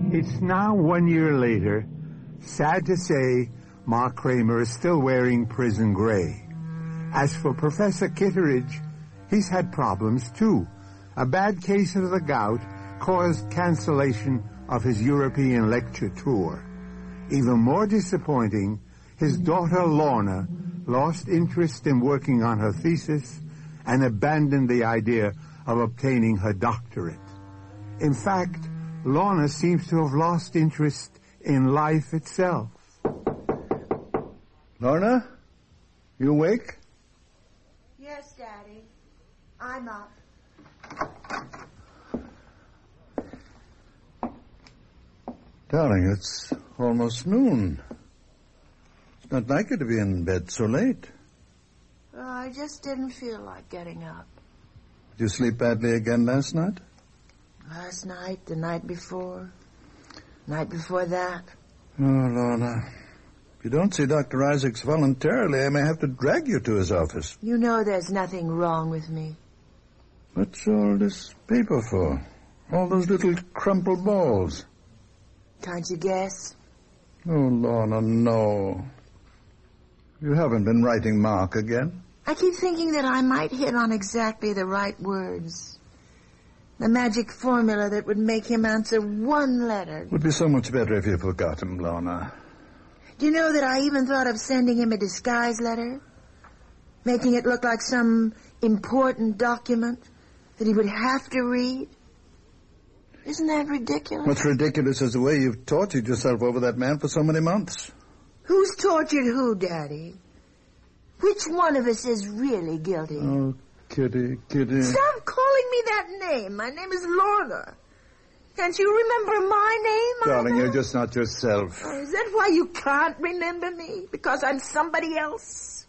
It's now 1 year later. Sad to say, Mark Kramer is still wearing prison gray. As for Professor Kitteridge, he's had problems too. A bad case of the gout caused cancellation of his European lecture tour. Even more disappointing, his daughter Lorna lost interest in working on her thesis and abandoned the idea of obtaining her doctorate. In fact, Lorna seems to have lost interest in life itself. Lorna, you awake? Yes, Daddy. I'm up. Darling, it's almost noon. It's not like you to be in bed so late. Well, I just didn't feel like getting up. Did you sleep badly again last night? Last night, the night before that. Oh, Lorna, if you don't see Dr. Isaacs voluntarily, I may have to drag you to his office. You know there's nothing wrong with me. What's all this paper for? All those little crumpled balls? Can't you guess? Oh, Lorna, no. You haven't been writing Mark again? I keep thinking that I might hit on exactly the right words. The magic formula that would make him answer one letter. Would be so much better if you forgot him, Lorna. Do you know that I even thought of sending him a disguise letter? Making it look like some important document that he would have to read? Isn't that ridiculous? What's ridiculous is the way you've tortured yourself over that man for so many months. Who's tortured who, Daddy? Which one of us is really guilty? Oh, Kitty. Stop calling me that name. My name is Lorna. Can't you remember my name? Darling, you're just not yourself. Oh, is that why you can't remember me? Because I'm somebody else?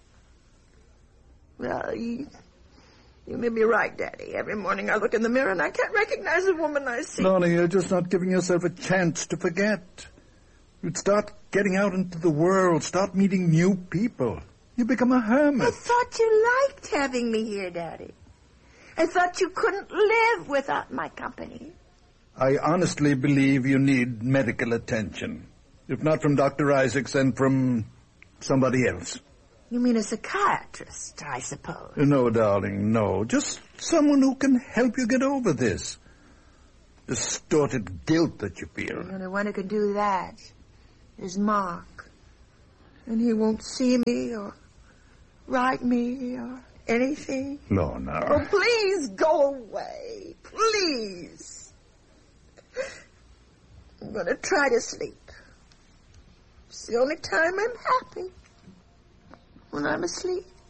Well, you may be right, Daddy. Every morning I look in the mirror and I can't recognize the woman I see. Lorna, you're just not giving yourself a chance to forget. You'd start getting out into the world, start meeting new people. You become a hermit. I thought you liked having me here, Daddy. I thought you couldn't live without my company. I honestly believe you need medical attention. If not from Dr. Isaacs, then from somebody else. You mean a psychiatrist, I suppose? No, darling, no. Just someone who can help you get over this distorted guilt that you feel. The only one who can do that is Mark. And he won't see me or write me or anything. Lorna. Oh, please go away. Please. I'm going to try to sleep. It's the only time I'm happy. When I'm asleep.